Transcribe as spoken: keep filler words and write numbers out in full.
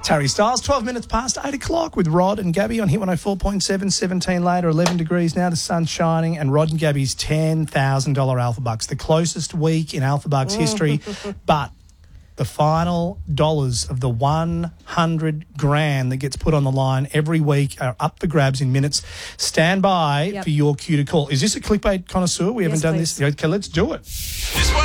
Terry Styles, twelve minutes past eight o'clock with Rod and Gabby on Hit one oh four point seven, seventeen later, eleven degrees now, the sun's shining, and Rod and Gabby's ten thousand dollars Alpha Bucks, the closest week in Alpha Bucks history, but the final dollars of the one hundred grand that gets put on the line every week are up for grabs in minutes. Stand by Yep. for your cue to call. Is this a clickbait connoisseur? We haven't Yes, done please. this. Okay, let's do it. This one